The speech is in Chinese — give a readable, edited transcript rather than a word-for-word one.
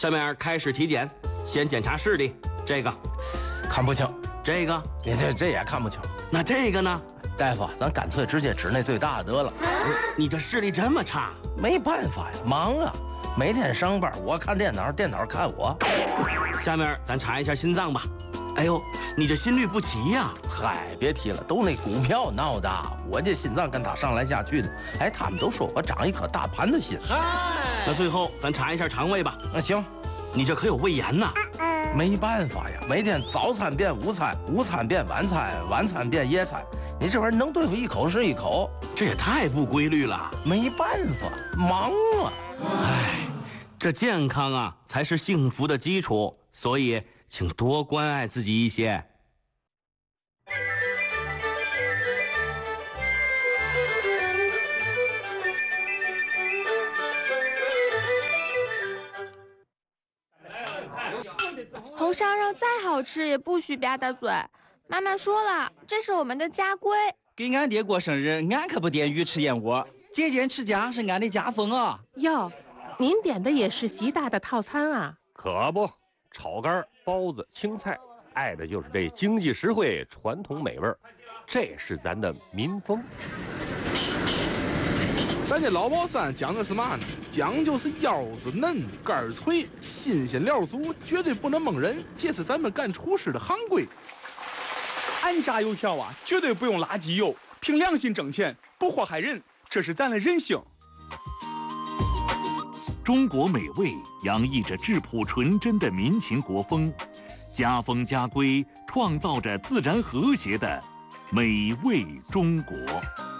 下面开始体检，先检查视力，这个看不清， 这个你这也看不清。 那这个呢？ 大夫，咱干脆直接指那最大的得了。 你这视力这么差？ 没办法呀，忙啊，每天上班，我看电脑，电脑看我。 下面咱查一下心脏吧。哎呦，你这心律不齐呀！ 嗨，别提了，都那股票闹的，我这心脏跟他上来下去的。哎，他们都说我长一颗大盘的心。 嗨，那最后咱查一下肠胃吧。 那行， 你这可有胃炎呐？ 没办法呀，每天早餐变午餐，午餐变晚餐，晚餐变夜餐，你这玩意儿能对付一口是一口， 这也太不规律了。 没办法，忙啊。 哎，这健康啊才是幸福的基础，所以请多关爱自己一些。 红烧肉再好吃也不许吧嗒嘴。妈妈说了，这是我们的家规。 给俺爹过生日，俺可不点鱼吃燕窝，节俭持家是俺的家风啊。 哟，您点的也是习大的套餐啊？ 可不，炒肝、包子、青菜，爱的就是这经济实惠、传统美味儿，这是咱的民风。 咱这老宝山讲究是嘛呢？讲究是腰子嫩、肝脆、新鲜料足，绝对不能蒙人，这是咱们干厨师的行规。 俺炸油条啊，绝对不用垃圾油，凭良心挣钱，不祸害人，这是咱的人性。 中国美味洋溢着质朴纯真的民情国风，家风家规创造着自然和谐的美味中国。